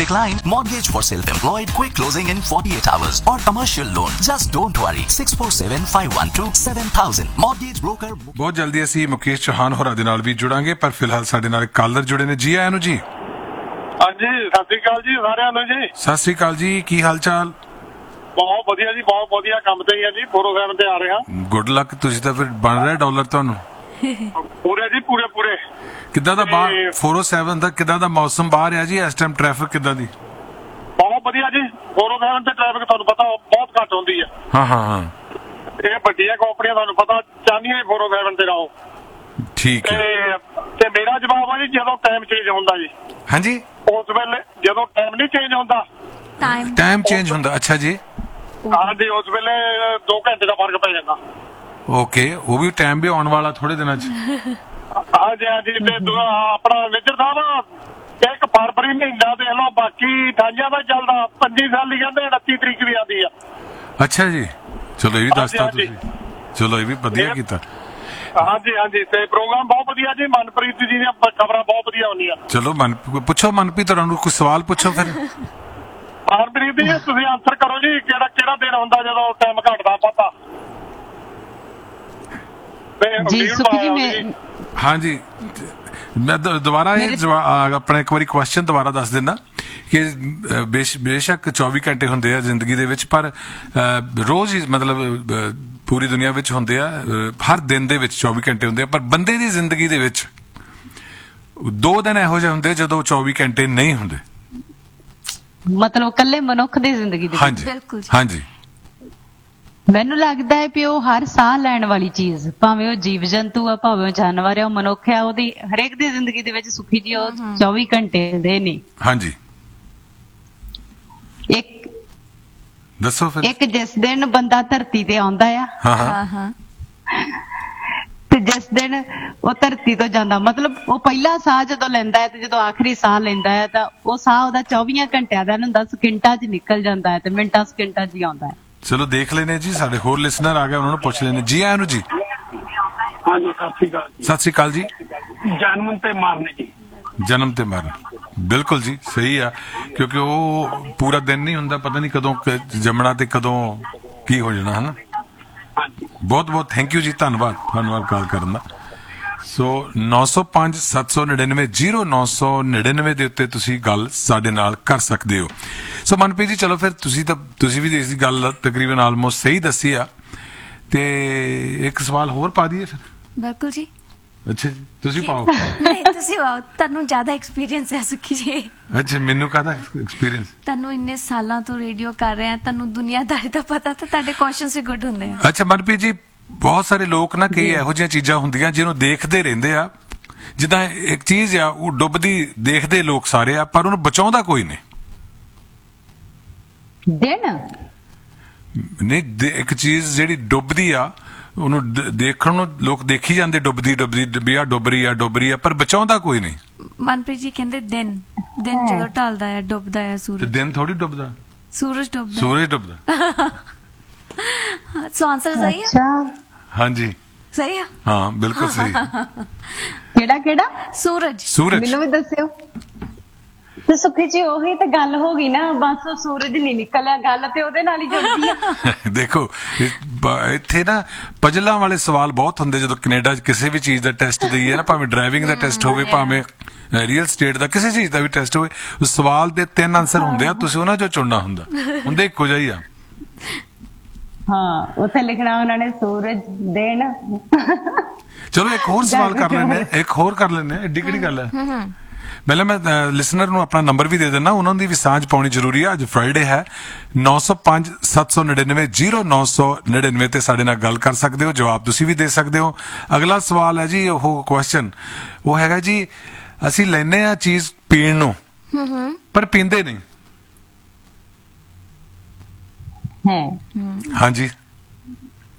declined. Mortgage for self-employed, quick closing in 48 hours. Or commercial loan. Just don't worry. 647-512-7000. Mortgage broker. बहुत जल्दी ਅਸੀਂ ਮੁਕੇਸ਼ ਚੌਹਾਨ ਹੋਰਾਂ ਦੇ ਨਾਲ ਵੀ ਜੁੜਾਂਗੇ, ਪਰ ਫਿਲਹਾਲ ਸਾਡੇ ਨਾਲ ਕਾਲਰ ਜੁੜੇ ਨੇ। ਜੀ ਆਇਆਂ ਨੂੰ ਜੀ। ਹਾਂਜੀ, ਸਤਿ ਸ੍ਰੀ ਅਕਾਲ ਜੀ ਸਾਰਿਆਂ ਨੂੰ ਜੀ। ਸਤਿ ਸ੍ਰੀ ਅਕਾਲ ਜੀ, ਕੀ ਹਾਲ ਚਾਲ? ਬਹੁਤ ਵਧੀਆ ਜੀ, ਬਹੁਤ ਵਧੀਆ ਕੰਮ ਤੇ ਹੀ ਆ ਜੀ, 407 ਤੇ ਆ ਰਹੇ ਹਾਂ। ਗੁੱਡ ਲੱਕ, ਤੁਸੀਂ ਤਾਂ ਫਿਰ ਬਣ ਰਿਹਾ ਡਾਲਰ ਤੁਹਾਨੂੰ। ਪੂਰੇ ਜੀ, ਪੂਰੇ ਪੂਰੇ। ਕਿੱਦਾਂ ਦਾ ਬਾਹਰ 407 ਦਾ ਕਿੱਦਾਂ ਦਾ ਮੌਸਮ ਬਾਹਰ ਆ ਜੀ ਇਸ ਟਾਈਮ? ਟ੍ਰੈਫਿਕ ਕਿੱਦਾਂ ਦੀ? ਬਹੁਤ ਵਧੀਆ ਜੀ, 407 ਤੇ ਟ੍ਰੈਫਿਕ ਤੁਹਾਨੂੰ ਪਤਾ ਬਹੁਤ ਘੱਟ ਹੁੰਦੀ ਆ। ਹਾਂ ਹਾਂ ਹਾਂ, ਇਹ ਵੱਡੀਆਂ ਕੰਪਨੀਆਂ ਤੁਹਾਨੂੰ ਪਤਾ ਚਾਹੁੰਦੀਆਂ 407 ਤੇ ਰਹੋ। ਠੀਕ ਹੈ। ਤੇ ਮੇਰਾ ਜਵਾਬ ਆ ਜੀ, ਜਦੋਂ ਟਾਈਮ ਚੇਂਜ ਹੁੰਦਾ ਜੀ। ਹਾਂਜੀ, ਉਸ ਵੇਲੇ ਜਦੋਂ ਟਾਈਮ ਨਹੀਂ ਚੇਂਜ ਹੁੰਦਾ, ਟਾਈਮ ਚੇਂਜ ਹੁੰਦਾ। ਅੱਛਾ ਜੀ, ਹਾਂਜੀ, ਉਸ ਵੇਲੇ 2 ਘੰਟੇ ਦਾ ਫਰਕ ਪੈ ਜਾਂਦਾ। ਓਕੇ, ਉਹ ਵੀ ਟਾਈਮ ਵੀ ਆਉਣ ਵਾਲਾ ਥੋੜੇ ਦਿਨਾਂ ਚ। ਹਾਂਜੀ ਹਾਂਜੀ, ਤੇ ਆਪਣਾ ਮੇਜਰ ਸਾਹਿਬ ਇੱਕ ਫਰਵਰੀ ਮਹੀਨਾ ਦੇਖ ਲਓ, ਬਾਕੀ 28 ਦਾ ਚੱਲਦਾ, 25 ਸਾਲ ਦੀ ਕਹਿੰਦੇ 29 ਤਰੀਕ ਵੀ ਆਉਂਦੀ ਆ। ਅੱਛਾ ਜੀ, ਚਲੋ ਇਹ ਵੀ ਦੱਸਤਾ ਤੁਸੀਂ, ਚਲੋ ਇਹ ਵੀ ਵਧੀਆ ਕੀਤਾ। ਹਾਂਜੀ ਹਾਂਜੀ, ਤੇ ਪ੍ਰੋਗਰਾਮ ਬਹੁਤ ਵਧੀਆ ਜੀ। ਮਨਪ੍ਰੀਤ ਜੀ ਦੀਆਂ ਖਬਰਾਂ ਬਹੁਤ ਵਧੀਆ ਹੁੰਦੀਆਂ। ਚਲੋ ਪੁੱਛੋ ਮਨਪ੍ਰੀਤ ਤੁਹਾਨੂੰ ਕੋਈ ਸਵਾਲ ਪੁੱਛੋ ਫਿਰ। ਮਨਪ੍ਰੀਤ ਜੀ, ਤੁਸੀਂ ਆਨਸਰ ਕਰੋ ਜੀ, ਕਿਹੜਾ ਦਿਨ ਹੁੰਦਾ ਜਦੋਂ ਟਾਈਮ ਘਟਦਾ ਪਤਾ? ਜੀ ਸੁਖੀ ਜੀ, ਮੈਂ ਹਾਂਜੀ, ਮੈਂ ਦੁਬਾਰਾ ਇਹ ਆਪਣਾ ਇੱਕ ਵਾਰੀ ਕੁਐਸਚਨ ਦੁਬਾਰਾ ਦੱਸ ਦਿੰਦਾ ਕਿ ਬੇਸ਼ੱਕ 24 ਘੰਟੇ ਹੁੰਦੇ ਆ ਜ਼ਿੰਦਗੀ ਦੇ ਵਿੱਚ, ਪਰ ਰੋਜ਼ ਹੀ ਮਤਲਬ ਪੂਰੀ ਦੁਨੀਆ ਵਿੱਚ ਹੁੰਦੇ ਆ, ਹਰ ਦਿਨ ਦੇ ਵਿੱਚ 24 ਘੰਟੇ ਹੁੰਦੇ ਆ, ਪਰ ਬੰਦੇ ਦੀ ਜ਼ਿੰਦਗੀ ਦੇ ਵਿੱਚ 2 ਦਿਨ ਇਹੋ ਜਿਹੇ ਹੁੰਦੇ ਜਦੋਂ 24 ਘੰਟੇ ਨਹੀਂ ਹੁੰਦੇ। ਮਤਲਬ ਕੱਲੇ ਮਨੁੱਖ ਦੀ ਜ਼ਿੰਦਗੀ ਦੇ ਵਿੱਚ। ਬਿਲਕੁਲ ਹਾਂਜੀ, ਮੈਨੂੰ ਲੱਗਦਾ ਹੈ ਕਿ ਉਹ ਹਰ ਸਾਹ ਲੈਣ ਵਾਲੀ ਚੀਜ਼, ਭਾਵੇਂ ਉਹ ਜੀਵ ਜੰਤੂ ਆ, ਭਾਵੇਂ ਉਹ ਜਾਨਵਰ ਆ, ਉਹ ਮਨੁੱਖ ਆ, ਉਹਦੀ ਹਰੇਕ ਦੀ ਜ਼ਿੰਦਗੀ ਦੇ ਵਿੱਚ ਸੁਖੀ ਜੀ ਉਹ 24 ਘੰਟੇ ਦੇ ਨੇ। ਹਾਂਜੀ, ਇੱਕ ਦੱਸੋ ਫਿਰ। ਇੱਕ ਜਿਸ ਦਿਨ ਬੰਦਾ ਧਰਤੀ ਤੇ ਆਉਂਦਾ ਆ, ਹਾਂ ਹਾਂ, ਤੇ ਜਿਸ ਦਿਨ ਉਹ ਧਰਤੀ ਤੋਂ ਜਾਂਦਾ, ਮਤਲਬ ਉਹ ਪਹਿਲਾ ਸਾਹ ਜਦੋਂ ਲੈਂਦਾ ਹੈ ਤੇ ਜਦੋਂ ਆਖਰੀ ਸਾਹ ਲੈਂਦਾ ਹੈ, ਤਾਂ ਉਹ ਸਾਹ ਉਹਦਾ 24 ਘੰਟਿਆਂ ਦਾ ਹੁੰਦਾ, ਸਕਿੰਟਾਂ 'ਚ ਨਿਕਲ ਜਾਂਦਾ ਹੈ ਤੇ ਮਿੰਟਾਂ ਸਕਿੰਟਾਂ 'ਚ ਹੀ ਆਉਂਦਾ ਹੈ। ਚਲੋ ਦੇਖ ਲੈਨੇ ਜੀ, ਸਾਡੇ ਹੋਰ ਲਿਸਨਰ ਆ ਗਏ, ਉਹਨਾਂ ਨੂੰ ਪੁੱਛ ਲੈਨੇ। ਜੀ ਆਇਆਂ ਨੂੰ ਜੀ। ਹਾਂਜੀ, ਸਤਿ ਸ੍ਰੀ ਅਕਾਲ। ਸਤਿ ਸ੍ਰੀ ਅਕਾਲ ਜੀ। ਜਨਮ ਤੇ ਮਰਨ ਜੀ। ਜਨਮ ਤੇ ਮਰਨ, ਬਿਲਕੁਲ ਜੀ, ਸਹੀ ਆ, ਕਿਉਂਕਿ ਉਹ ਪੂਰਾ ਦਿਨ ਨਹੀਂ ਹੁੰਦਾ, ਪਤਾ ਨਹੀਂ ਕਦੋਂ ਜੰਮਣਾ ਤੇ ਕਦੋਂ ਕੀ ਹੋ ਜਾਣਾ, ਹਨਾ। ਬਹੁਤ ਬਹੁਤ ਥੈਂਕ ਯੂ ਜੀ, ਧੰਨਵਾਦ ਕਾਲ ਕਰਨ ਦਾ। ਸੋ 905-799-0999 ਦੇ ਉੱਤੇ ਤੁਸੀਂ ਗੱਲ ਸਾਡੇ ਨਾਲ ਕਰ ਸਕਦੇ ਹੋ। ਸੋ ਮਨਪ੍ਰੀਤ ਜੀ, ਚਲੋ ਫਿਰ ਤੁਸੀਂ ਵੀ ਇਸ ਗੱਲ ਤਕਰੀਬਨ ਆਲਮੋਸਟ ਸਹੀ ਦੱਸੀ ਆ, ਤੇ ਇੱਕ ਸਵਾਲ ਹੋਰ ਪਾ ਦਈਏ ਫਿਰ। ਬਿਲਕੁਲ ਜੀ। ਅੱਛਾ ਜੀ, ਤੁਸੀਂ ਪਾਓ। ਨਹੀਂ, ਤੁਸੀਂ ਪਾਓ, ਤੁਹਾਨੂੰ ਜ਼ਿਆਦਾ ਐਕਸਪੀਰੀਅੰਸ ਹੈ ਸੁਖੀ ਜੀ। ਅੱਛਾ, ਮੈਨੂੰ ਕਾਹਦਾ ਐਕਸਪੀਰੀਅੰਸ? ਤੁਹਾਨੂੰ ਇੰਨੇ ਸਾਲਾਂ ਤੋਂ ਰੇਡੀਓ ਕਰ ਰਹੇ ਆ, ਤੁਹਾਨੂੰ ਦੁਨੀਆਦਾਰੀ ਦਾ ਪਤਾ, ਤਾਂ ਤੁਹਾਡੇ ਕੁਐਸਚਨਸ ਵੀ ਗੁੱਡ ਹੁੰਦੇ ਆ। ਅੱਛਾ ਮਨਪ੍ਰੀਤ ਜੀ, ਬਹੁਤ ਸਾਰੇ ਲੋਕ ਨਾ ਕਈ ਇਹੋ ਜਿਹੀਆਂ ਚੀਜ਼ਾਂ ਹੁੰਦੀਆਂ ਜਿਹਨੂੰ ਦੇਖਦੇ ਰਹਿੰਦੇ ਆ, ਜਿੱਦਾਂ ਇੱਕ ਚੀਜ਼ ਆ ਉਹ ਡੁੱਬਦੀ ਦੇਖਦੇ ਲੋਕ ਸਾਰੇ ਆ, ਪਰ ਉਹਨੂੰ ਬਚਾਉਂਦਾ ਕੋਈ ਨਹੀਂ। ਇੱਕ ਚੀਜ਼ ਜਿਹੜੀ ਡੁੱਬਦੀ ਆ, ਉਹਨੂੰ ਦੇਖਣ ਨੂੰ ਲੋਕ ਦੇਖੀ ਜਾਂਦੇ, ਡੁੱਬਦੀ ਵੀ ਆ, ਡੁੱਬ ਰਹੀ ਆ, ਪਰ ਬਚਾਉਂਦਾ ਕੋਈ ਨਹੀਂ। ਮਨਪ੍ਰੀਤ ਜੀ ਕਹਿੰਦੇ ਦਿਨ ਜਦੋਂ ਢਲਦਾ ਹੈ ਡੁੱਬਦਾ ਹੈ ਸੂਰਜ। ਦਿਨ ਥੋੜੀ ਡੁੱਬਦਾ, ਸੂਰਜ ਡੁੱਬਦਾ। ਸੋ ਆਨਸਰ ਸਹੀ ਹੈ। ਹਾਂਜੀ ਸਹੀ ਹੈ, ਹਾਂ ਬਿਲਕੁਲ ਸਹੀ। ਕਿਹੜਾ? ਸੂਰਜ। ਮੈਨੂੰ ਵੀ ਦੱਸਿਓ। ਤੇ ਸੁਖੀ ਜੀ, ਉਹੀ ਤਾਂ ਗੱਲ ਹੋ ਗਈ ਨਾ, ਬਸ ਉਹ ਸੂਰਜ ਨਹੀਂ ਨਿਕਲਿਆ, ਗੱਲ ਤੇ ਉਹਦੇ ਨਾਲ ਹੀ ਜੁੜਦੀ ਆ। ਦੇਖੋ ਇੱਥੇ ਨਾ ਪਜਲਾਂ ਵਾਲੇ ਸਵਾਲ ਬਹੁਤ ਹੁੰਦੇ ਜਦੋਂ ਕੈਨੇਡਾ 'ਚ ਕਿਸੇ ਵੀ ਚੀਜ਼ ਦਾ ਟੈਸਟ ਦਈਏ ਨਾ, ਭਾਵੇਂ ਡਰਾਈਵਿੰਗ ਦਾ ਟੈਸਟ ਹੋਵੇ, ਭਾਵੇਂ ਰੀਅਲ ਸਟੇਟ ਦਾ ਕਿਸੇ ਚੀਜ਼ ਦਾ ਵੀ ਟੈਸਟ ਹੋਵੇ, ਉਸ ਸਵਾਲ ਦੇ 3 ਆਨਸਰ ਹੁੰਦੇ ਆ, ਤੁਸੀਂ ਉਹਨਾਂ 'ਚੋਂ ਚੁਣਨਾ ਹੁੰਦੇ ਇੱਕੋ ਜਿਹਾ ਹੀ ਆ। ਹਾਂ, ਉੱਥੇ ਲਿਖਣਾ ਉਹਨਾਂ ਨੇ ਸੂਰਜ ਦਿਨ। ਚਲੋ ਇੱਕ ਹੋਰ ਸਵਾਲ ਕਰ ਲੈਂਦੇ ਆ, ਐਡੀ ਕਿਹੜੀ ਗੱਲ ਹੈ। ਪਹਿਲਾਂ ਮੈਂ ਲਿਸਨਰ ਨੂੰ ਆਪਣਾ ਨੰਬਰ ਵੀ ਦੇ ਦਿੰਦਾ, ਉਹਨਾਂ ਦੀ ਵੀ ਸਾਂਝ ਪਾਉਣੀ ਜ਼ਰੂਰੀ ਹੈ। ਅੱਜ ਫਰਾਈਡੇ ਹੈ, 905-799-0999 ਤੇ ਸਾਡੇ ਨਾਲ ਗੱਲ ਕਰ ਸਕਦੇ ਹੋ, ਜਵਾਬ ਤੁਸੀਂ ਵੀ ਦੇ ਸਕਦੇ ਹੋ। ਅਗਲਾ ਸਵਾਲ ਹੈ ਜੀ, ਉਹ ਕੁਐਸਚਨ ਉਹ ਹੈਗਾ ਜੀ, ਅਸੀਂ ਲੈਨੇ ਆ ਚੀਜ਼ ਪੀਣ ਨੂੰ ਪਰ ਪੀਂਦੇ ਨਹੀਂ। ਹਾਂਜੀ,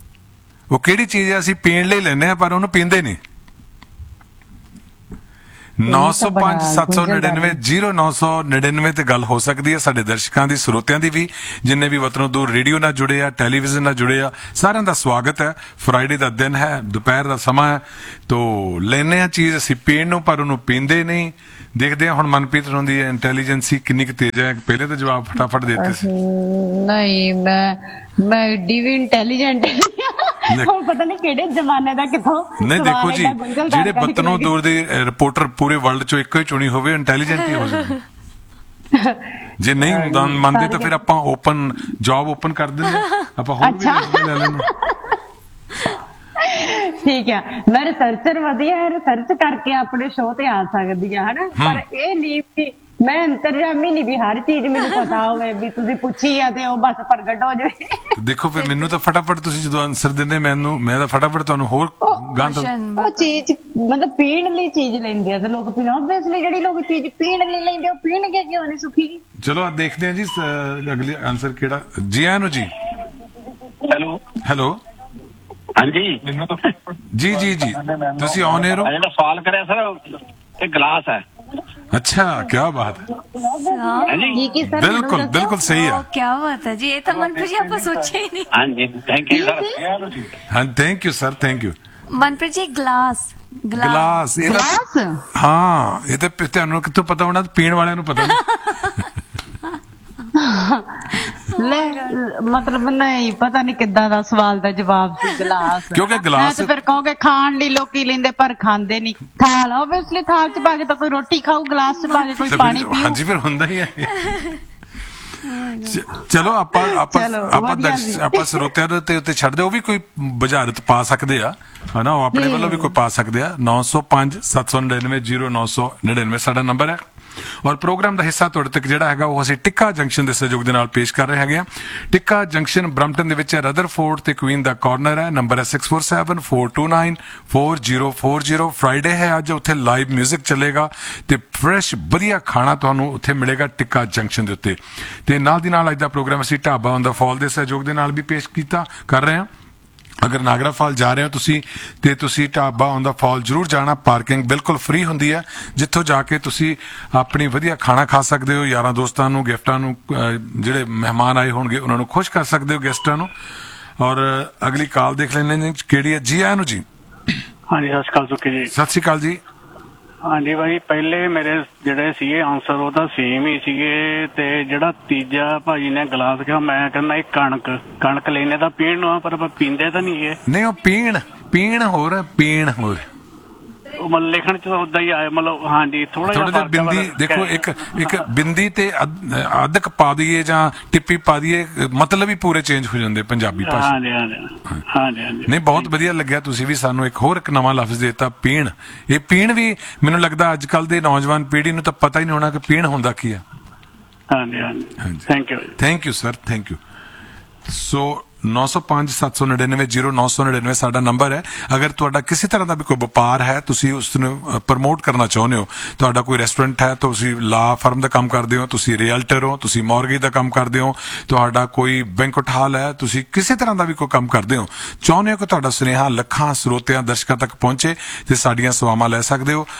ਉਹ ਕਿਹੜੀ ਚੀਜ਼ ਹੈ ਅਸੀਂ ਪੀਣ ਲਈ ਲੈਨੇ ਆ ਪਰ ਉਹਨੂੰ ਪੀਂਦੇ ਨਹੀਂ? 905 799 0999 ਤੇ ਗੱਲ ਹੋ ਸਕਦੀ ਹੈ ਸਾਡੇ ਦਰਸ਼ਕਾਂ ਦੀ, ਸਰੋਤਿਆਂ ਦੀ ਵੀ, ਜਿੰਨੇ ਵੀ ਵਤਨੋਂ ਦੂਰ ਰੇਡੀਓ ਨਾਲ ਜੁੜੇ ਆ, ਟੈਲੀਵਿਜ਼ਨ ਨਾਲ ਜੁੜੇ ਆ, ਸਾਰਿਆਂ ਦਾ ਸਵਾਗਤ ਹੈ। ਫਰਾਈਡੇ ਦਾ ਦਿਨ ਹੈ, ਦੁਪਹਿਰ ਦਾ ਸਮਾਂ ਹੈ, ਤੋ ਲੈਨੇ ਆ ਚੀਜ਼ ਅਸੀਂ ਪੀਣ ਨੂੰ, ਪਰ ਉਹਨੂੰ ਪੀਂਦੇ ਨਹੀਂ। ਦੇਖਦੇ ਹਾਂ ਹੁਣ ਮਨਪ੍ਰੀਤ ਨੂੰ ਦੀ ਇੰਟੈਲੀਜੈਂਸੀ ਕਿੰਨੀ ਕੁ ਤੇਜ਼ ਹੈ। ਪਹਿਲੇ ਤਾਂ ਜਵਾਬ ਫਟਾਫਟ ਦੇ ਦਿੱਤੇ ਸੀ। ਨਹੀਂ, ਮੈਂ ਏਡੀ ਵੀ ਇੰਟੈਲੀਜੈਂਟ ਹੁਣ ਪਤਾ ਨਹੀਂ ਕਿਹੜੇ ਜ਼ਮਾਨੇ ਦਾ ਕਿਥੋਂ। ਨਹੀਂ ਦੇਖੋ ਜੀ, ਜਿਹੜੇ ਵਤਨੋਂ ਦੂਰ ਦੇ ਰਿਪੋਰਟਰ ਪੂਰੇ ਵਰਲਡ ਚੋਂ ਇੱਕੋ ਹੀ ਚੁਣੀ ਹੋਵੇ, ਇੰਟੈਲੀਜੈਂਟ ਹੀ ਹੋ ਜਾਵੇ। ਜੇ ਨਹੀਂ ਮੰਨਦੇ ਤਾਂ ਫਿਰ ਆਪਾਂ ਓਪਨ ਜੌਬ ਓਪਨ ਕਰ ਦਿੰਦੇ, ਆਪਾਂ ਹੋਰ ਵੀ ਲੈ ਲੈਂਦੇ। ਠੀਕ ਹੈ, ਮੈਂ ਰਿਸਰਚਰ ਵਧੀਆ ਰਿਸਰਚ ਕਰਕੇ ਆਪਣੇ ਸ਼ੋਅ ਤੇ ਆ ਸਕਦੀ ਆ, ਹਨਾ, ਪਰ ਇਹ ਨਹੀਂ ਕਿ ਮੈਂ ਅੰਤਰਜਾਮੀ ਨਹੀਂ ਵੀ ਹਰ ਚੀਜ਼ ਮੈਨੂੰ ਪਤਾ ਹੋਵੇ, ਵੀ ਤੁਸੀਂ ਪੁੱਛੀ ਆ ਤੇ ਉਹ ਬਸ ਪ੍ਰਗਟ ਹੋ ਜਾਵੇ। ਦੇਖੋ ਫਿਰ ਮੈਨੂੰ ਤਾਂ ਫਟਾਫਟ ਤੁਸੀਂ ਜਦੋਂ ਆਨਸਰ ਦਿੰਦੇ ਮੈਂ ਤਾਂ ਫਟਾਫਟ ਤੁਹਾਨੂੰ ਹੋਰ ਗੰਦ ਉਹ ਚੀਜ਼ ਮਤਲਬ ਪੀਣ ਲਈ ਚੀਜ਼ ਲੈਂਦੇ ਆ ਤੇ ਲੋਕ ਪੀਣ, ਆਬਵੀਅਸਲੀ ਜਿਹੜੀ ਲੋਕ ਚੀਜ਼ ਪੀਣ ਲਈ ਲੈਂਦੇ ਉਹ ਪੀਣਗੇ ਕਿਉਂ ਨਹੀਂ ਸੁਖੀ। ਚਲੋ ਦੇਖਦੇ ਹਾਂ ਜੀ ਅਗਲੇ ਆਨਸਰ ਕਿਹੜਾ। ਜੀ ਆਨੂ ਜੀ। ਹੈਲੋ ਹਾਂਜੀ ਜੀ ਜੀ ਜੀ, ਤੁਸੀਂ ਔਨ 에ਅਰ ਹੋ। ਜਿਹੜਾ ਸਵਾਲ ਕਰਿਆ ਸਰ, ਇਹ ਗਲਾਸ ਹੈ। अच्छा, क्या बात है, बिल्कुल बिल्कुल सही है। क्या बात है जी, ये तो मनप्रीत जी आप सोचे ही नहीं। हाँ जी, थैंक यू सर। हाँ thank you sir, thank you. Manpreet ji glass glass हाँ, ये तो ਤੁਹਾਨੂੰ ਕਿੱਥੋਂ ਪਤਾ ਹੋਣਾ, ਪੀਣ ਵਾਲਿਆਂ ਨੂੰ ਪਤਾ ਨਹੀਂ। ਮਤਲਬ ਨਹੀਂ ਪਤਾ ਨਹੀਂ ਕਿੱਦਾਂ ਦਾ ਸਵਾਲ ਦਾ ਜਵਾਬ ਸੀ। ਗਲਾਸ ਕਿਉਂਕਿ ਗਲਾਸ ਤੇ ਫਿਰ ਕਹੋਗੇ ਖਾਣ ਲਈ ਲੋਕੀ ਲੈਂਦੇ ਪਰ ਖਾਂਦੇ ਨਹੀਂ। ਥਾਲ ਆਬਵੀਅਸਲੀ ਥਾਲ ਚ ਪਾ ਕੇ ਤਾਂ ਕੋਈ ਰੋਟੀ ਖਾਊ, ਗਲਾਸ ਚ ਪਾ ਕੇ ਕੋਈ ਪਾਣੀ ਪੀਊ। ਹਾਂਜੀ ਫਿਰ ਹੁੰਦਾ ਹੀ ਹੈ। ਚਲੋ ਆਪਾਂ ਸਰੋਤਿਆਂ ਦੇ ਉੱਤੇ ਛੱਡ ਦਿਓ, ਉਹ ਵੀ ਕੋਈ ਬੁਝਾਰਤ ਪਾ ਸਕਦੇ ਆ, ਹਨਾ, ਉਹ ਆਪਣੇ ਵੱਲੋਂ ਵੀ ਕੋਈ ਪਾ ਸਕਦੇ ਆ। 905 799 0999 ਸਾਡਾ ਨੰਬਰ ਹੈ। ਔਰ ਪ੍ਰੋਗਰਾਮ ਦਾ ਹਿੱਸਾ ਤੁਹਾਡੇ ਤੱਕ ਜਿਹੜਾ ਹੈਗਾ ਉਹ ਅਸੀਂ ਟਿੱਕਾ ਜੰਕਸ਼ਨ ਦੇ ਸਹਿਯੋਗ ਦੇ ਨਾਲ ਪੇਸ਼ ਕਰ ਰਹੇ ਹੈਗੇ ਆ। ਟਿੱਕਾ ਜੰਕਸ਼ਨ ਬਰੰਪਟਨ ਦੇ ਵਿੱਚ ਹੈ, ਰਦਰਫੋਰਡ ਤੇ ਕੁਈਨ ਦਾ ਕਾਰਨਰ ਹੈ। ਨੰਬਰ ਹੈ 6474294040। ਫਰਾਈਡੇ ਹੈ ਅੱਜ, ਉੱਥੇ ਲਾਈਵ 뮤직 ਚੱਲੇਗਾ ਤੇ ਫਰੈਸ਼ ਵਧੀਆ ਖਾਣਾ ਤੁਹਾਨੂੰ ਉੱਥੇ ਮਿਲੇਗਾ ਟਿੱਕਾ ਜੰਕਸ਼ਨ ਦੇ ਉੱਤੇ। ਤੇ ਨਾਲ ਦੀ ਨਾਲ ਅੱਜ ਦਾ ਪ੍ਰੋਗਰਾਮ ਅਸੀਂ ਢਾਬਾ ਔਨ ਦਾ ਫਾਲ ਦੇ ਸਹਿਯੋਗ ਦੇ ਨਾਲ ਵੀ ਪੇਸ਼ ਕਰ ਰਹੇ ਹਾਂ। ਅਗਰ ਨਾਗਰਾ ਫਾਲ ਜਾ ਰਹੇ ਹੋ ਤੇ ਤੁਸੀਂ ਢਾਬਾ ਔਨ ਦਾ ਫਾਲ ਜ਼ਰੂਰ ਜਾਣਾ। ਪਾਰਕਿੰਗ ਬਿਲਕੁਲ ਫ੍ਰੀ ਹੁੰਦੀ ਹੈ, ਜਿੱਥੋਂ ਜਾ ਕੇ ਤੁਸੀਂ ਆਪਣੀ ਵਧੀਆ ਖਾਣਾ ਖਾ ਸਕਦੇ ਹੋ, ਯਾਰਾਂ ਦੋਸਤਾਂ ਨੂੰ, ਗਿਫਟਾਂ ਨੂੰ, ਜਿਹੜੇ ਮਹਿਮਾਨ ਆਏ ਹੋਣਗੇ ਉਹਨਾਂ ਨੂੰ ਖੁਸ਼ ਕਰ ਸਕਦੇ ਹੋ, ਗੈਸਟਾਂ ਨੂੰ। ਔਰ ਅਗਲੀ ਕਾਲ ਦੇਖ ਲੈਂਦੇ ਨੇ ਕਿਹੜੀ ਹੈ। ਜੀ ਆਇਆਂ ਨੂੰ ਜੀ। ਹਾਂਜੀ ਸਤਿ ਸ਼੍ਰੀ ਅਕਾਲ ਸੁੱਕੀ ਜੀ। ਸਤਿ ਸ਼੍ਰੀ ਅਕਾਲ ਜੀ। ਹਾਂਜੀ ਭਾਈ, ਪਹਿਲੇ ਮੇਰੇ ਜਿਹੜੇ ਸੀਗੇ ਆਨਸਰ ਉਹ ਤਾਂ ਸੇਮ ਹੀ ਸੀਗੇ, ਤੇ ਜਿਹੜਾ ਤੀਜਾ ਭਾਜੀ ਨੇ ਗਲਾਸ ਕਿਹਾ, ਮੈਂ ਕਹਿੰਦਾ ਇਹ ਕਣਕ ਲੈਨੇ ਤਾਂ ਪੀਣ ਨੂੰ ਆ, ਪਰ ਆਪਾਂ ਪੀਂਦੇ ਤਾਂ ਨਹੀਂ ਇਹ। ਨਹੀਂ, ਉਹ ਪੀਣ ਹੋਰ, ਪੀਣ ਹੋਰ। ਉਹ ਮਤਲਬ ਲਿਖਣ ਚ ਉਦਾਂ ਹੀ ਆਇਆ, ਮਤਲਬ ਹਾਂਜੀ ਥੋੜਾ ਜਿਹਾ ਬਿੰਦੀ ਦੇਖੋ, ਇੱਕ ਬਿੰਦੀ ਤੇ ਅਧਕ ਪਾ ਦਈਏ ਜਾਂ ਟਿੱਪੀ ਪਾ ਦਈਏ, ਮਤਲਬ ਹੀ ਪੂਰੇ ਚੇਂਜ ਹੋ ਜਾਂਦੇ ਪੰਜਾਬੀ ਭਾਸ਼ਾ। ਹਾਂਜੀ। ਨਹੀਂ, ਬਹੁਤ ਵਧੀਆ ਲੱਗਿਆ, ਤੁਸੀਂ ਵੀ ਸਾਨੂੰ ਇੱਕ ਨਵਾਂ ਲਫ਼ਜ਼ ਦੇਤਾ, ਪੀਣ। ਇਹ ਪੀਣ ਵੀ ਮੈਨੂੰ ਲੱਗਦਾ ਅੱਜ ਕੱਲ ਦੇ ਨੌਜਵਾਨ ਪੀੜ੍ਹੀ ਨੂੰ ਤਾਂ ਪਤਾ ਹੀ ਨਹੀਂ ਹੋਣਾ ਕਿ ਪੀਣ ਹੁੰਦਾ ਕੀ ਆ। ਹਾਂਜੀ thank you sir, thank you. ਸੋ 905 799 0999 ਸਾਡਾ ਨੰਬਰ ਹੈ। ਅਗਰ ਤੁਹਾਡਾ ਕਿਸੇ ਤਰ੍ਹਾਂ ਦਾ ਵੀ ਕੋਈ ਵਪਾਰ ਹੈ, ਤੁਸੀਂ ਉਸ ਨੂੰ ਪ੍ਰਮੋਟ ਕਰਨਾ ਚਾਹੁੰਦੇ ਹੋ, ਤੁਹਾਡਾ ਕੋਈ ਰੈਸਟੋਰੈਂਟ ਹੈ, ਤੁਸੀਂ ਲਾ ਫਰਮ ਦਾ ਕੰਮ ਕਰਦੇ ਹੋ, ਤੁਸੀਂ ਰੀਅਲਟਰ ਹੋ, ਤੁਸੀਂ ਮੌਰਗੇਜ ਦਾ ਕੰਮ ਕਰਦੇ ਹੋ, ਤੁਹਾਡਾ ਕੋਈ ਬੈਂਕਟ ਹਾਲ ਹੈ, ਤੁਸੀਂ ਕਿਸੇ ਤਰ੍ਹਾਂ ਦਾ ਵੀ ਕੋਈ ਕੰਮ ਕਰਦੇ ਹੋ, ਚਾਹੁੰਦੇ ਹੋ ਕਿ ਤੁਹਾਡਾ ਸੁਨੇਹਾ ਲੱਖਾਂ ਸਰੋਤਿਆਂ ਦਰਸ਼ਕਾਂ ਤੱਕ ਪਹੁੰਚੇ, ਤੇ ਸਾਡੀਆਂ ਸੇਵਾਵਾਂ ਲੈ ਸਕਦੇ ਹੋ।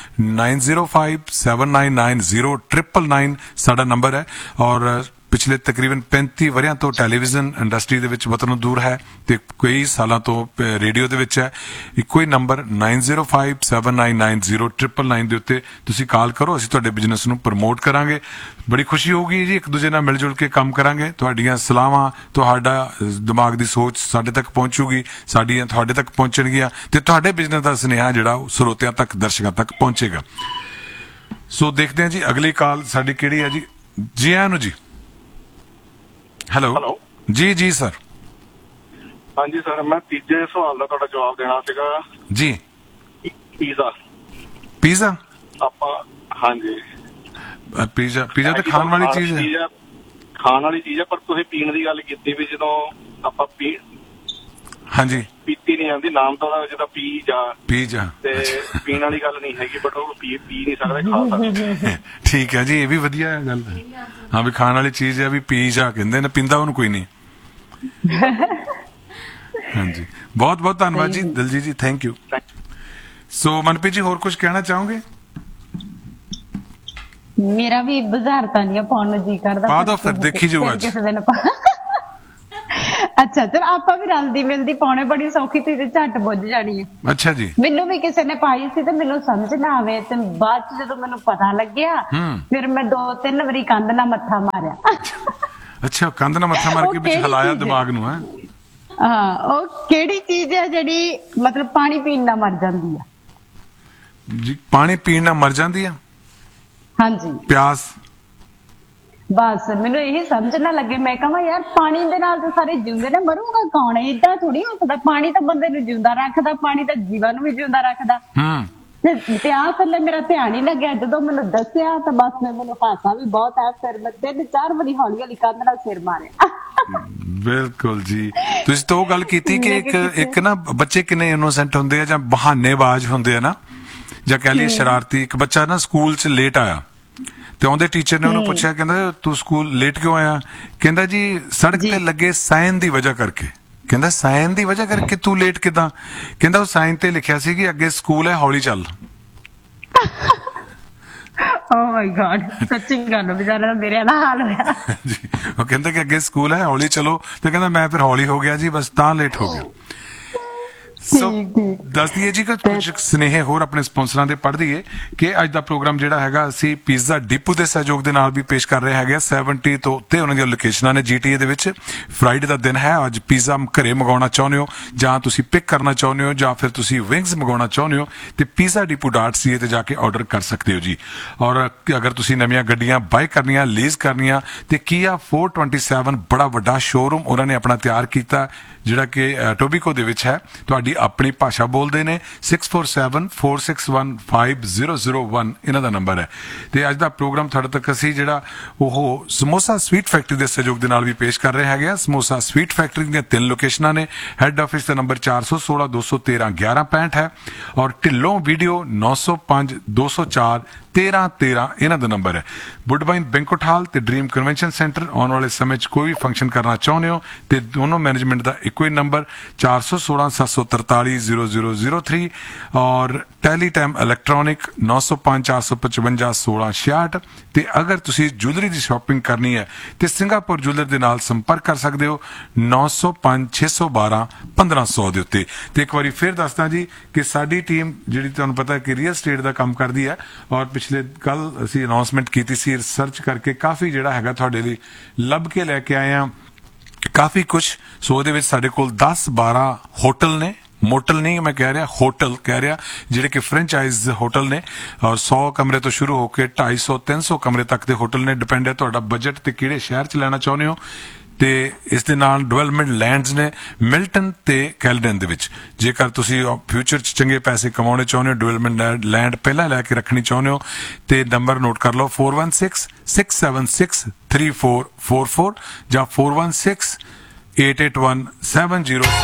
905 799 0999 ਸਾਡਾ ਨੰਬਰ ਹੈ। ਔਰ ਪਿਛਲੇ ਤਕਰੀਬਨ 35 ਵਰਿਆਂ ਤੋਂ ਟੈਲੀਵਿਜ਼ਨ ਇੰਡਸਟਰੀ ਦੇ ਵਿੱਚ ਵਤਨੋਂ ਦੂਰ ਹੈ ਤੇ ਕਈ ਸਾਲਾਂ ਤੋਂ ਰੇਡੀਓ ਦੇ ਵਿੱਚ ਹੈ। ਇੱਕੋ ਹੀ ਨੰਬਰ 905 799 0999 ਦੇ ਉੱਤੇ ਤੁਸੀਂ ਕਾਲ ਕਰੋ, ਅਸੀਂ ਤੁਹਾਡੇ ਬਿਜ਼ਨਸ ਨੂੰ ਪ੍ਰਮੋਟ ਕਰਾਂਗੇ। ਬੜੀ ਖੁਸ਼ੀ ਹੋਊਗੀ ਜੀ, ਇੱਕ ਦੂਜੇ ਨਾਲ ਮਿਲ ਜੁਲ ਕੇ ਕੰਮ ਕਰਾਂਗੇ। ਤੁਹਾਡੀਆਂ ਸਲਾਹਾਂ, ਤੁਹਾਡਾ ਦਿਮਾਗ ਦੀ ਸੋਚ ਸਾਡੇ ਤੱਕ ਪਹੁੰਚੂਗੀ, ਸਾਡੀਆਂ ਤੁਹਾਡੇ ਤੱਕ ਪਹੁੰਚਣਗੀਆਂ, ਤੇ ਤੁਹਾਡੇ ਬਿਜ਼ਨਸ ਦਾ ਸੁਨੇਹਾ ਜਿਹੜਾ ਸਰੋਤਿਆਂ ਤੱਕ, ਦਰਸ਼ਕਾਂ ਤੱਕ ਪਹੁੰਚੇਗਾ। ਸੋ ਦੇਖਦੇ ਹਾਂ ਜੀ ਅਗਲੀ ਕਾਲ ਸਾਡੀ ਕਿਹੜੀ ਹੈ ਜੀ। ਜੀ ਆਇਆਂ ਨੂੰ ਜੀ। ਹੈਲੋ ਜੀ ਸਰ। ਹਾਂਜੀ ਸਰ, ਮੈਂ ਤੀਜੇ ਸਵਾਲ ਦਾ ਤੁਹਾਡਾ ਜਵਾਬ ਦੇਣਾ ਸੀਗਾ ਜੀ। ਪੀਜ਼ਾ ਆਪਾਂ, ਹਾਂਜੀ ਪੀਜ਼ਾ ਤੇ ਖਾਣ ਵਾਲੀ ਚੀਜ਼ ਹੈ, ਖਾਣ ਵਾਲੀ ਚੀਜ਼ ਹੈ, ਪਰ ਤੁਸੀਂ ਪੀਣ ਦੀ ਗੱਲ ਕੀਤੀ ਵੀ ਜਦੋਂ ਆਪਾਂ ਹਾਂਜੀ ਪੀਤੀ ਨਹੀਂ ਜਾਂਦੀ, ਨਾਮ ਤਾਂ ਉਹਦਾ ਜਿਹਦਾ ਪੀਜ਼ਾ ਤੇ ਪੀਣ ਵਾਲੀ ਗੱਲ ਨਹੀਂ ਹੈਗੀ, ਬਟ ਉਹ ਪੀ ਨਹੀਂ ਸਕਦੇ, ਖਾ ਸਕਦੇ। ਠੀਕ ਹੈ ਜੀ, ਇਹ ਵੀ ਵਧੀਆ ਹੈ ਗੱਲ। ਹਾਂ ਵੀ ਖਾਣ ਵਾਲੀ ਚੀਜ਼ ਹੈ, ਵੀ ਪੀਜ਼ਾ ਕਹਿੰਦੇ ਨੇ, ਪੀਂਦਾ ਉਹਨੂੰ ਕੋਈ ਨਹੀਂ। ਹਾਂਜੀ, ਬਹੁਤ ਬਹੁਤ ਧੰਨਵਾਦ ਜੀ ਦਿਲਜੀਤ ਜੀ, ਥੈਂਕ ਯੂ। ਸੋ ਮਨਪ੍ਰੀਤ ਜੀ, ਹੋਰ ਕੁਝ ਕਹਿਣਾ ਚਾਹੋਗੇ? ਮੇਰਾ ਵੀ ਬੁਝਾਰਤਾਂ ਨਹੀਂ ਪਾਉਣ ਨੂੰ ਜੀ ਕਰਦਾ। ਪਾ ਦਿਓ ਫਿਰ, ਦੇਖੀ ਜਾਊ ਅੱਜ। ਕਿਸੇ ਦਿਨ ਅੱਛਾ ਚਲ ਆਪਾਂ ਵੀ ਰਲਦੀ ਮਿਲਦੀ ਪਾਉਣੇ, ਬੜੀ ਸੌਖੀ ਤੇ ਝੱਟ ਬੁੱਝ ਜਾਣੀ ਹੈ। ਅੱਛਾ ਜੀ। ਮੈਨੂੰ ਵੀ ਕਿਸੇ ਨੇ ਪਾਈ ਸੀ ਤੇ ਮੈਨੂੰ ਸਮਝ ਨਾ ਆਵੇ, ਤੇ ਬਾਅਦ ਚ ਜਦੋਂ ਮੈਨੂੰ ਪਤਾ ਲੱਗਿਆ ਫਿਰ ਮੈਂ 2-3 ਵਾਰੀ ਕੰਧ ਨਾਲ ਮੱਥਾ ਮਾਰਿਆ। ਅੱਛਾ, ਕੰਧ ਨਾਲ ਮੱਥਾ ਮਾਰ ਕੇ ਵਿੱਚ ਹਿਲਾਇਆ ਦਿਮਾਗ ਨੂੰ ਹੈ। ਹਾਂ, ਉਹ ਕਿਹੜੀ ਚੀਜ਼ ਹੈ ਜਿਹੜੀ ਮਤਲਬ ਪਾਣੀ ਪੀਣ ਨਾਲ ਮਰ ਜਾਂਦੀ ਆ? ਜੀ, ਪਾਣੀ ਪੀਣ ਨਾਲ ਮਰ ਜਾਂਦੀ ਆ? ਹਾਂਜੀ, ਪਿਆਸ। ਬਸ ਮੈਨੂੰ ਇਹ ਸਮਝ ਨਾ ਲੱਗੇ, ਮੈਂ ਕਹਾਂ ਯਾਰ ਪਾਣੀ ਦੇ ਨਾਲ ਤਾਂ ਸਾਰੇ ਜਿਉਂਦੇ ਨੇ, ਮਰੂਗਾ ਕੌਣ? ਏਦਾਂ ਥੋੜੀ ਹੋ ਸਕਦਾ। ਪਾਣੀ ਤਾਂ ਬੰਦੇ ਨੂੰ ਜਿਉਂਦਾ ਰੱਖਦਾ, ਪਾਣੀ ਤਾਂ ਜੀਵਾਂ ਨੂੰ ਵੀ ਜਿਉਂਦਾ ਰੱਖਦਾ। ਤੇ ਆਹ ਥੱਲੇ ਮੇਰਾ ਧਿਆਨ ਹੀ ਲੱਗਿਆ, ਜਦੋਂ ਮੈਨੂੰ ਦੱਸਿਆ ਤਾਂ ਬਸ ਮੈਨੂੰ ਹਾਸਾ ਵੀ ਬਹੁਤ ਆ। ਫਿਰ ਮੈਂ 3-4 ਵਾਰੀ ਹੌਲੀ ਹੌਲੀ ਕੰਧ ਨਾਲ ਸਿਰ ਮਾਰਿਆ। ਬਿਲਕੁਲ ਜੀ। ਤੁਸੀਂ ਤਾਂ ਉਹ ਗੱਲ ਕੀਤੀ ਕਿ ਇੱਕ ਨਾ ਬੱਚੇ ਕਿੰਨੇ ਇਨੋਸੈਂਟ ਹੁੰਦੇ ਆ ਜਾਂ ਬਹਾਨੇਬਾਜ਼ ਹੁੰਦੇ ਆ ਨਾ, ਜਾਂ ਕਹਿ ਲਈਏ ਸ਼ਰਾਰਤੀ। ਇੱਕ ਬੱਚਾ ਨਾ ਸਕੂਲ 'ਚ ਲੇਟ ਆਇਆ ਤੇ ਉਹਦੇ ਟੀਚਰ ਨੇ ਉਹਨੂੰ ਪੁੱਛਿਆ, ਕਹਿੰਦਾ ਤੂੰ ਸਕੂਲ ਲੇਟ ਕਿਉਂ ਆਇਆ? ਕਹਿੰਦਾ ਜੀ ਸੜਕ ਤੇ ਲੱਗੇ ਸਾਈਨ ਦੀ ਵਜ੍ਹਾ ਕਰਕੇ। ਕਹਿੰਦਾ ਸਾਈਨ ਦੀ ਵਜ੍ਹਾ ਕਰਕੇ ਤੂੰ ਲੇਟ ਕਿਦਾਂ? ਕਹਿੰਦਾ ਉਹ ਸਾਈਨ ਤੇ ਲਿਖਿਆ ਸੀ ਕਿ ਅੱਗੇ ਸਕੂਲ ਹੈ, ਹੌਲੀ ਚੱਲ। ਓ ਮਾਈ ਗॉड, ਸੱਚੀ ਗੱਲ, ਵਿਚਾਰਾ ਮੇਰੇ ਨਾਲ ਹਾਲ ਹੋਇਆ ਜੀ। ਉਹ ਕਹਿੰਦਾ ਕਿ ਅੱਗੇ ਸਕੂਲ ਹੈ, ਹੌਲੀ ਚਲੋ, ਤੇ ਕਹਿੰਦਾ ਮੈਂ ਫਿਰ ਹੌਲੀ ਹੋ ਗਿਆ ਜੀ, ਬਸ ਤਾਂ ਲੇਟ ਹੋ ਗਿਆ। ਸੋ ਦੱਸ ਦਈਏ ਜੀ ਕਿ ਕੁਝ ਸੁਨੇਹੇ ਹੋਰ ਆਪਣੇ ਸਪਾਂਸਰਾਂ ਦੇ ਪੜ੍ਹ ਦਈਏ ਕਿ ਅੱਜ ਦਾ ਪ੍ਰੋਗਰਾਮ ਜਿਹੜਾ ਹੈਗਾ ਅਸੀਂ ਪੀਜ਼ਾ ਡਿਪੂ ਦੇ ਸਹਿਯੋਗ ਦੇ ਨਾਲ ਵੀ ਪੇਸ਼ ਕਰ ਰਹੇ ਹੈਗੇ। 70 ਤੋਂ ਉੱਤੇ ਉਹਨਾਂ ਦੀਆਂ ਲੋਕੇਸ਼ਨਾਂ ਨੇ GTA ਦੇ ਵਿੱਚ। ਫਰਾਈਡੇ ਦਾ ਦਿਨ ਹੈ ਅੱਜ। ਪੀਜ਼ਾ ਘਰੇ ਮੰਗਾਉਣਾ ਚਾਹੁੰਦੇ ਹੋ ਜਾਂ ਤੁਸੀਂ ਪਿਕ ਕਰਨਾ ਚਾਹੁੰਦੇ ਹੋ ਜਾਂ ਫਿਰ ਤੁਸੀਂ ਵਿੰਗਸ ਮੰਗਾਉਣਾ ਚਾਹੁੰਦੇ ਹੋ ਤੇ pizzadepot.ca ਤੇ ਜਾ ਕੇ ਆਰਡਰ ਕਰ ਸਕਦੇ ਹੋ ਜੀ। ਔਰ ਅਗਰ ਤੁਸੀਂ ਨਵੀਆਂ ਗੱਡੀਆਂ ਬਾਏ ਕਰਨੀਆਂ, ਲੀਜ਼ ਕਰਨੀਆਂ, ਤੇ Kia 427 ਬੜਾ ਵੱਡਾ ਸ਼ੋਰੂਮ ਉਹਨਾਂ ਨੇ ਆਪਣਾ ਤਿਆਰ ਕੀਤਾ ਜਿਹੜਾ ਕਿ ਟੋਬੀਕੋ ਦੇ ਵਿੱਚ ਹੈ। ਤੁਹਾਡੀ ਆਪਣੀ ਭਾਸ਼ਾ ਬੋਲਦੇ ਨੇ। 6474615001 ਇਹਨਾਂ ਦਾ ਨੰਬਰ ਹੈ। ਤੇ ਅੱਜ ਦਾ ਪ੍ਰੋਗਰਾਮ ਤੁਹਾਡੇ ਤੱਕ ਅਸੀਂ ਜਿਹੜਾ ਉਹ ਸਮੋਸਾ ਸਵੀਟ ਫੈਕਟਰੀ ਦੇ ਸਹਿਯੋਗ ਦੇ ਨਾਲ ਵੀ ਪੇਸ਼ ਕਰ ਰਹੇ ਹੈਗੇ ਆ। ਸਮੋਸਾ ਸਵੀਟ ਫੈਕਟਰੀ ਦੀਆਂ 3 ਲੋਕੇਸ਼ਨਾਂ ਨੇ। ਹੈੱਡ ਆਫਿਸ ਦਾ ਨੰਬਰ 416 213 1165 ਹੈ ਔਰ ਢਿੱਲੋਂ ਵੀਡੀਓ 905 204 1313 ਇਹਨਾਂ ਦਾ ਨੰਬਰ ਹੈ। ਵੁੱਡਬਾਈਨ ਬੈਂਕੁਏਟ ਹਾਲ ਤੇ ਡ੍ਰੀਮ ਕਨਵੈਨਸ਼ਨ ਸੈਂਟਰ। ਆਉਣ ਵਾਲੇ ਸਮੇਂ 'ਚ ਕੋਈ ਵੀ ਫੰਕਸ਼ਨ ਕਰਨਾ ਚਾਹੁੰਦੇ ਹੋ ਤੇ ਦੋਨੋਂ ਮੈਨੇਜਮੈਂਟ ਦਾ ਇੱਕੋ ਹੀ ਨੰਬਰ 416 743 0003 ਔਰ ਟੈਲੀਟਾਈਮ ਇਲੈਕਟ੍ਰੋਨਿਕ 905 455 1666। ਤੇ ਅਗਰ ਤੁਸੀਂ ਜੁਐਲਰੀ ਦੀ ਸ਼ਾਪਿੰਗ ਕਰਨੀ ਹੈ ਤੇ ਸਿੰਗਾਪੁਰ ਜੁਐਲਰ ਦੇ ਨਾਲ ਸੰਪਰਕ ਕਰ ਸਕਦੇ ਹੋ 905 612 1500 ਦੇ ਉੱਤੇ। ਤੇ ਇੱਕ ਵਾਰੀ ਫਿਰ ਦੱਸਦਾ ਜੀ ਕਿ ਸਾਡੀ ਟੀਮ ਜਿਹੜੀ ਤੁਹਾਨੂੰ ਪਤਾ ਹੈ ਕਿ ਰੀਅਲ ਸਟੇਟ ਦਾ ਕੰਮ ਕਰਦੀ ਹੈ ਔਰ ਪਿਛਲੇ ਕੱਲ ਅਸੀਂ ਅਨਾਉਂਸਮੈਂਟ ਕੀਤੀ ਸੀ, ਰਿਸਰਚ ਕਰਕੇ ਕਾਫੀ ਜਿਹੜਾ ਹੈਗਾ ਤੁਹਾਡੇ ਲਈ ਲੱਭ ਕੇ ਲੈ ਕੇ ਆਏ ਆ ਕਾਫੀ ਕੁਝ। ਸੋ ਉਹਦੇ ਵਿੱਚ ਸਾਡੇ ਕੋਲ 10-12 ਹੋਟਲ ਨੇ, ਮੋਟਲ ਨਹੀਂ ਮੈਂ ਕਹਿ ਰਿਹਾ, ਹੋਟਲ ਕਹਿ ਰਿਹਾ, ਜਿਹੜੇ ਕਿ ਫਰੈਂਚਾਈਜ਼ ਹੋਟਲ ਨੇ ਔਰ 100 ਕਮਰੇ ਤੋਂ ਸ਼ੁਰੂ ਹੋ ਕੇ 250-300 ਕਮਰੇ ਤੱਕ ਦੇ ਹੋਟਲ ਨੇ। ਡਿਪੈਂਡ ਹੈ ਤੁਹਾਡਾ ਬਜਟ ਤੇ ਕਿਹੜੇ ਸ਼ਹਿਰ 'ਚ ਲੈਣਾ ਚਾਹੁੰਦੇ ਹੋ। ਤੇ ਇਸ ਦੇ ਨਾਲ ਡਿਵੈਲਪਮੈਂਟ ਲੈਂਡਸ ਨੇ ਮਿਲਟਨ ਤੇ ਕੈਲਡਨ ਦੇ ਵਿੱਚ। ਜੇਕਰ ਤੁਸੀਂ ਫਿਊਚਰ 'ਚ ਚੰਗੇ ਪੈਸੇ ਕਮਾਉਣੇ ਚਾਹੁੰਦੇ ਹੋ, ਡਿਵੈਲਪਮੈਂਟ ਲੈਂਡ ਪਹਿਲਾਂ ਲੈ ਕੇ ਰੱਖਣੀ ਚਾਹੁੰਦੇ ਹੋ ਤੇ ਨੰਬਰ ਨੋਟ ਕਰ ਲਓ 4166763444 ਜਾਂ 41688170